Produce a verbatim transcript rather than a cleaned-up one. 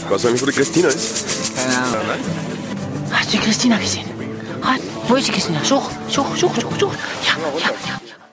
Weißt du eigentlich, wo die Christina ist? Keine Ahnung. Hast du die Christina gesehen? Ah, wo ist die Christina? Such, such, such, such, such. Ja, ja, ja.